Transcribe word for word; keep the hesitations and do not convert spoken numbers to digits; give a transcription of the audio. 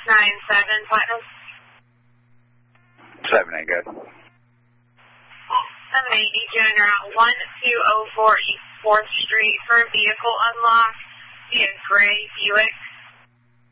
nine seven, Platinum. seven ain't good. seven eight, need you on Route one two oh four East fourth Street for a vehicle unlock. See a gray Buick